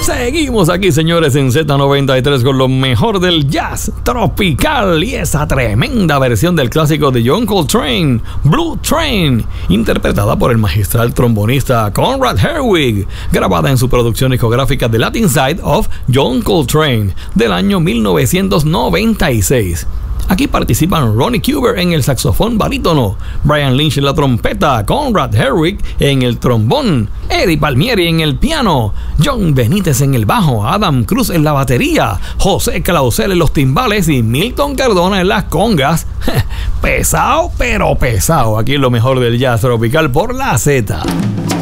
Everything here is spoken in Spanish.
Seguimos aquí, señores, en Z93 con lo mejor del jazz tropical y esa tremenda versión del clásico de John Coltrane, Blue Train, interpretada por el magistral trombonista Conrad Herwig, grabada en su producción discográfica The Latin Side of John Coltrane del año 1996. Aquí participan Ronnie Cuber en el saxofón barítono, Brian Lynch en la trompeta, Conrad Herwig en el trombón, Eddie Palmieri en el piano, John Benítez en el bajo, Adam Cruz en la batería, José Clausel en los timbales y Milton Cardona en las congas. Pesado, pero pesado. Aquí es lo mejor del jazz tropical por la Z.